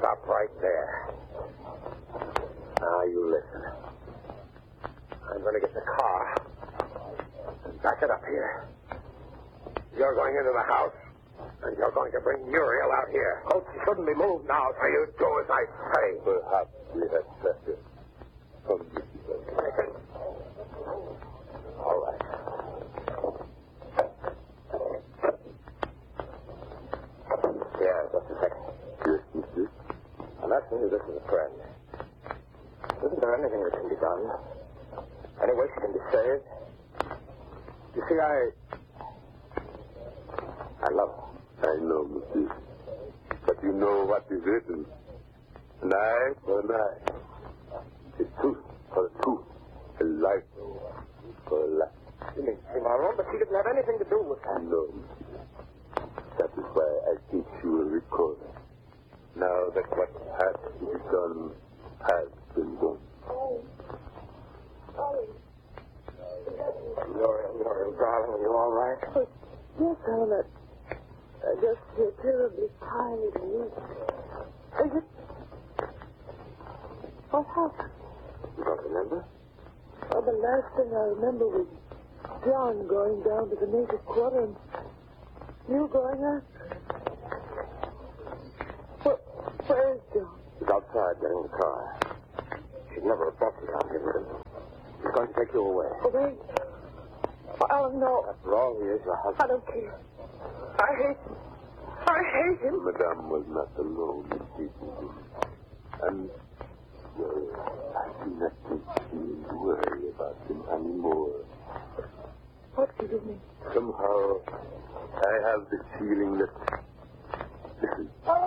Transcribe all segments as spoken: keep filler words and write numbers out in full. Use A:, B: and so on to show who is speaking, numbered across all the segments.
A: stop right there. Now, you listen. I'm going to get the car and back it up here. You're going into the house, and you're going to bring Muriel out here. Coach, you shouldn't be moved now, so you do as I say.
B: Perhaps we had better come this way.
A: All right. Yeah, just a second.
B: Yes, monsieur.
A: I'm asking you this as a friend. Isn't there anything that can be done? Any way she can be saved? You see, I... I love her.
B: I know, monsieur. But you know what is written. An eye for an eye. A tooth for a tooth. A life for a life.
A: You mean she Marron, but she didn't have anything to do with that.
B: No. That is why I think she will recover. Now that what has to be done has been done.
C: Oh. Oh.
A: Muriel, Muriel, darling, are you all right?
C: Oh, yes, Helen. I just feel terribly tired and weak. Is it... What happened?
A: You don't remember?
C: Oh, the last thing I remember was John going down to the native quarter and you going after. Where, where is John?
A: He's outside getting the car. She'd never have brought you down here with him. He's going to take you away.
C: Away? Oh, no.
A: After all, he is your
C: I
A: husband.
C: don't care. I hate him. I hate him.
B: Madame was not alone in hating him. And, well, I do not think she need to worry about him anymore.
C: What do you mean?
B: Somehow, I have the feeling that... Listen.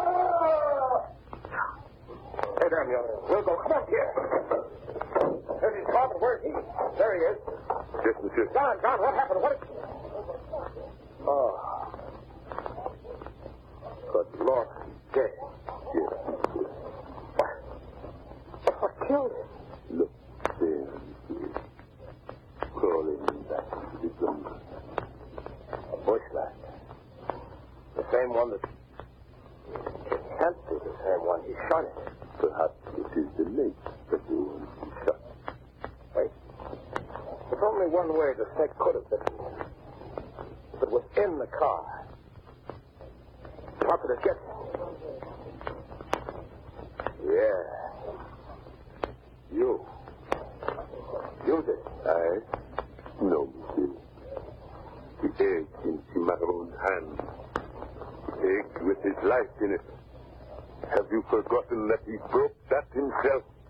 A: Hey there, Muriel. We'll go. Come on here. There's his car, but where's he? There he is.
B: Yes, monsieur.
A: John, John, what happened? What is... Oh. Good Lord. Dead.
B: Yes.
A: What? But what killed him?
B: Look there, monsieur. Crawling back into the jungle.
A: A bushland. The same one that... It can't be the same one he shot at.
B: Perhaps it is the lake that the one he shot.
A: Wait. There's only one way the snake could have bitten him. If it was in the car. How could it get him? Yeah. You. You did.
B: I? No, monsieur. The egg in Cimarron's hand. Egg with his life in it. Have you forgotten that he broke that himself?